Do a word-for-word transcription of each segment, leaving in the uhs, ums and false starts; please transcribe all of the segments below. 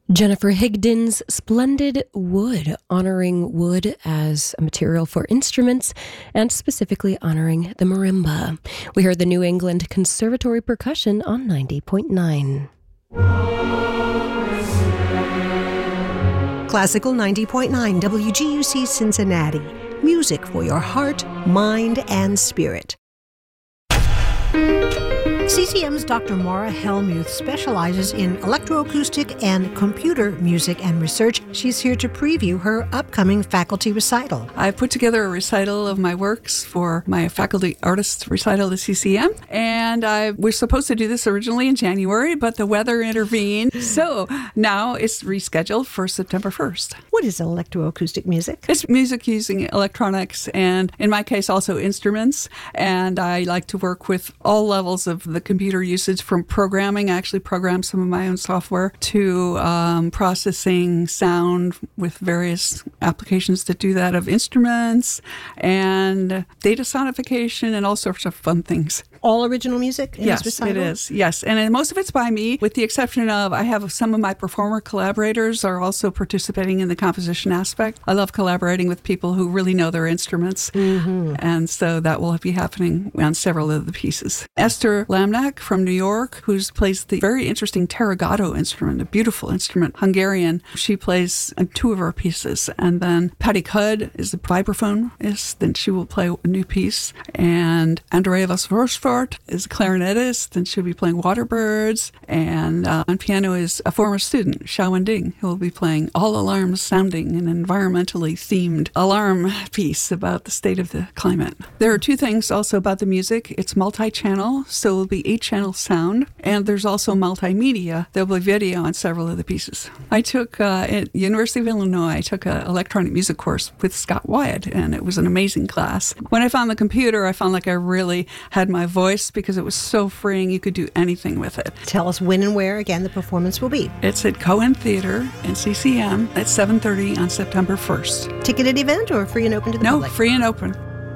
Jennifer Higdon's Splendid Wood, honoring wood as a material for instruments and specifically honoring the marimba. We heard the New England Conservatory Percussion on ninety point nine. Classical ninety point nine W G U C Cincinnati. Music for your heart, mind, and spirit. C C M's Doctor Maura Helmuth specializes in electroacoustic and computer music and research. She's here to preview her upcoming faculty recital. I put together a recital of my works for my faculty artists recital at C C M, and I was supposed to do this originally in January, but the weather intervened, so now it's rescheduled for September first. What is electroacoustic music? It's music using electronics and, in my case, also instruments, and I like to work with all levels of the computer usage, from programming. I actually program some of my own software to um, processing sound with various applications that do that, of instruments and data sonification and all sorts of fun things. All original music in yes, this recital? It is. Yes, and most of it's by me, with the exception of I have some of my performer collaborators are also participating in the composition aspect. I love collaborating with people who really know their instruments, mm-hmm. and so that will be happening on several of the pieces. Esther Lamnak from New York, who plays the very interesting Terregato instrument, a beautiful instrument, Hungarian. She plays two of our pieces, and then Patty Cudd is the vibraphonist, then she will play a new piece, and Andrea Vasvorsford is a clarinetist, and she'll be playing Waterbirds, and uh, on piano is a former student, Xiao Wending, who will be playing All Alarms Sounding, an environmentally themed alarm piece about the state of the climate. There are two things also about the music. It's multi-channel, so it will be eight-channel sound, and there's also multimedia. There'll be video on several of the pieces. I took, uh, at University of Illinois, I took an electronic music course with Scott Wyatt, and it was an amazing class. When I found the computer, I found like I really had my voice because it was so freeing. You could do anything with it. Tell us when and where, again, the performance will be. It's at Cohen Theater in C C M at seven thirty on September first. Ticketed event or free and open to the no, public? No, free and open.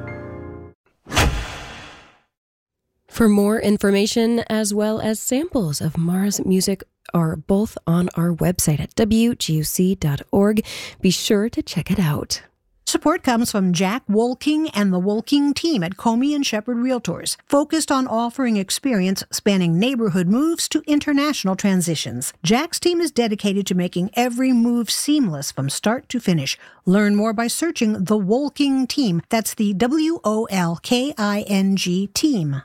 For more information as well as samples of Maura's music are both on our website at w g u c dot org. Be sure to check it out. Support comes from Jack Wolking and the Wolking team at Comey and Shepherd Realtors, focused on offering experience spanning neighborhood moves to international transitions. Jack's team is dedicated to making every move seamless from start to finish. Learn more by searching the Wolking team. That's the W O L K I N G team.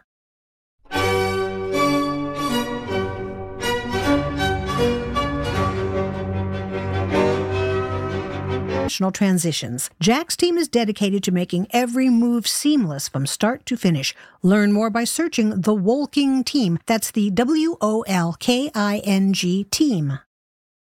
Transitions. Jack's team is dedicated to making every move seamless from start to finish. Learn more by searching the Wolking team. That's the W O L K I N G team.